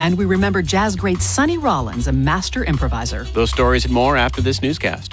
And we remember jazz great Sonny Rollins, a master improviser. Those stories and more after this newscast.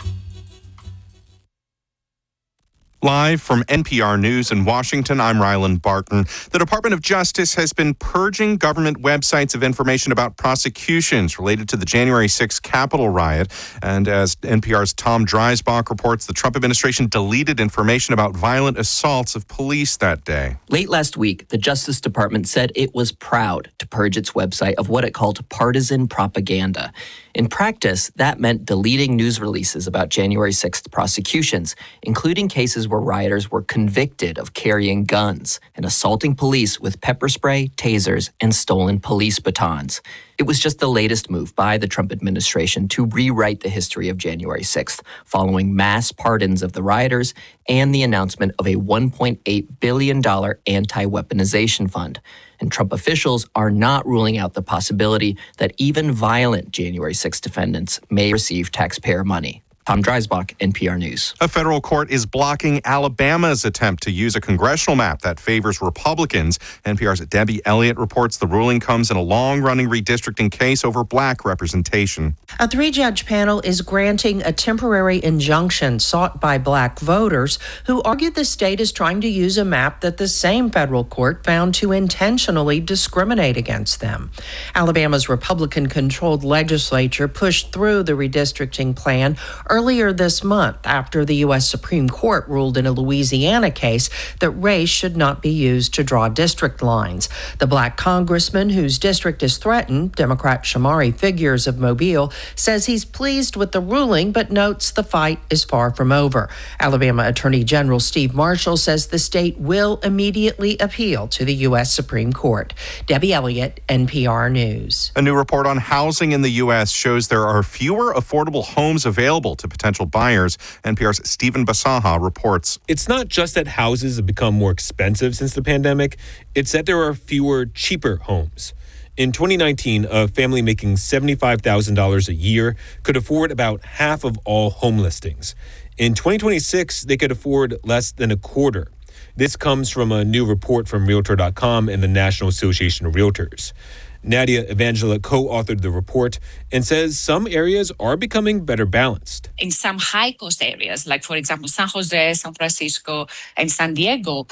Live from NPR News in Washington, I'm Ryland Barton. The Department of Justice has been purging government websites of information about prosecutions related to the January 6th Capitol riot. And as NPR's Tom Dreisbach reports, the Trump administration deleted information about violent assaults of police that day. Late last week, the Justice Department said it was proud to purge its website of what it called partisan propaganda. In practice, that meant deleting news releases about January 6th prosecutions, including cases where rioters were convicted of carrying guns and assaulting police with pepper spray, tasers, and stolen police batons. It was just the latest move by the Trump administration to rewrite the history of January 6th, following mass pardons of the rioters and the announcement of a $1.8 billion anti-weaponization fund. And Trump officials are not ruling out the possibility that even violent January 6th defendants may receive taxpayer money. Tom Dreisbach, NPR News. A federal court is blocking Alabama's attempt to use a congressional map that favors Republicans. NPR's Debbie Elliott reports the ruling comes in a long-running redistricting case over black representation. A three-judge panel is granting a temporary injunction sought by black voters who argued the state is trying to use a map that the same federal court found to intentionally discriminate against them. Alabama's Republican-controlled legislature pushed through the redistricting plan earlier this month after the U.S. Supreme Court ruled in a Louisiana case that race should not be used to draw district lines. The black congressman whose district is threatened, Democrat Shamari Figures of Mobile, says he's pleased with the ruling but notes the fight is far from over. Alabama Attorney General Steve Marshall says the state will immediately appeal to the U.S. Supreme Court. Debbie Elliott, NPR News. A new report on housing in the U.S. shows there are fewer affordable homes available to potential buyers. NPR's Stephen Basaha reports. It's not just that houses have become more expensive since the pandemic. It's that there are fewer cheaper homes. In 2019, a family making $75,000 a year could afford about half of all home listings. In 2026, they could afford less than a quarter. This comes from a new report from Realtor.com and the National Association of Realtors. Nadia Evangela co-authored the report and says some areas are becoming better balanced. In some high-cost areas, like, for example, San Jose, San Francisco, and San Diego,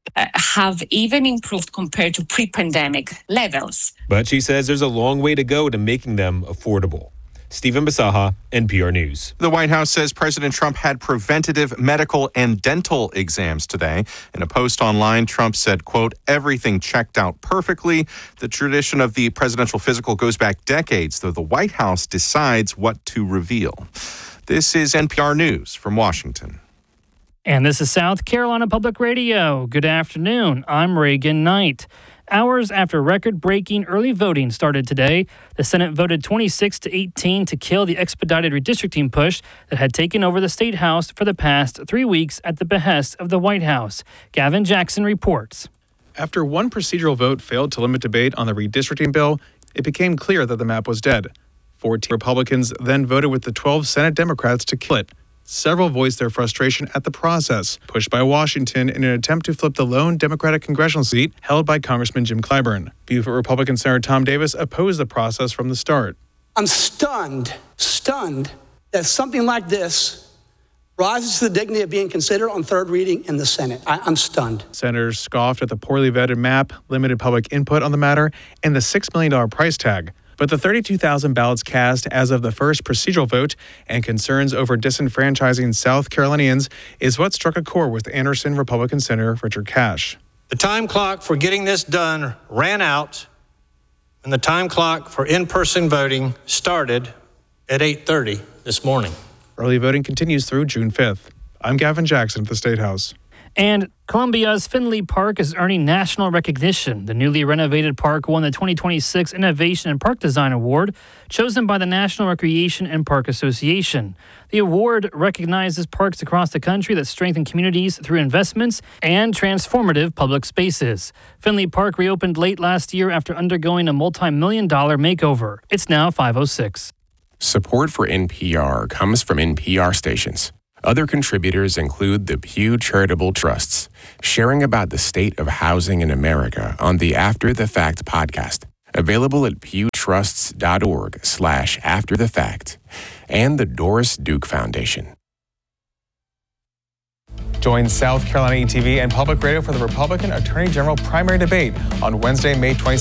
have even improved compared to pre-pandemic levels. But she says there's a long way to go to making them affordable. Stephen Basaha, NPR News. The White House says President Trump had preventative medical and dental exams today. In a post online, Trump said, quote, everything checked out perfectly. The tradition of the presidential physical goes back decades, though the White House decides what to reveal. This is NPR News from Washington. And this is South Carolina Public Radio. Good afternoon. I'm Reagan Knight. Hours after record-breaking early voting started today, the Senate voted 26-18 to kill the expedited redistricting push that had taken over the State House for the past 3 weeks at the behest of the White House. Gavin Jackson reports. After one procedural vote failed to limit debate on the redistricting bill, it became clear that the map was dead. 14 Republicans then voted with the 12 Senate Democrats to kill it. Several voiced their frustration at the process, pushed by Washington in an attempt to flip the lone Democratic congressional seat held by Congressman Jim Clyburn. Beaufort Republican Senator Tom Davis opposed the process from the start. I'm stunned that something like this rises to the dignity of being considered on third reading in the Senate. I'm stunned. Senators scoffed at the poorly vetted map, limited public input on the matter, and the $6 million price tag. But the 32,000 ballots cast as of the first procedural vote and concerns over disenfranchising South Carolinians is what struck a chord with Anderson Republican Senator Richard Cash. The time clock for getting this done ran out, and the time clock for in-person voting started at 8:30 this morning. Early voting continues through June 5th. I'm Gavin Jackson at the State House. And Columbia's Finley Park is earning national recognition. The newly renovated park won the 2026 Innovation in Park Design Award, chosen by the National Recreation and Park Association. The award recognizes parks across the country that strengthen communities through investments and transformative public spaces. Finley Park reopened late last year after undergoing a multi-million-dollar makeover. It's now 5:06. Support for NPR comes from NPR stations. Other contributors include the Pew Charitable Trusts, sharing about the state of housing in America on the After the Fact podcast, available at Pew trusts.org/afterthefact, and the Doris Duke Foundation. Join South Carolina ETV and Public Radio for the Republican Attorney General primary debate on Wednesday, May 26th.